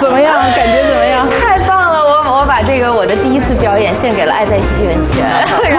怎么样？感觉怎么样？ 太棒了！我把这个我的第一次表演献给了爱在西元前。